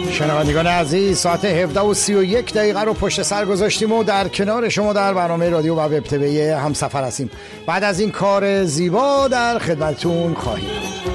شنوندگان عزیز، ساعت 17:31 رو پشت سر گذاشتیم و در کنار شما در برنامه رادیو و وب تیوی همسفر هستیم. بعد از این کار زیبا در خدمتتون خواهیم.